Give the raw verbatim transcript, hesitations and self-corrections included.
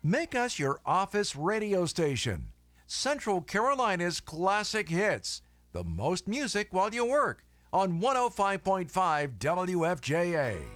Make us your office radio station. Central Carolina's classic hits. The most music while you work on one oh five point five W F J A.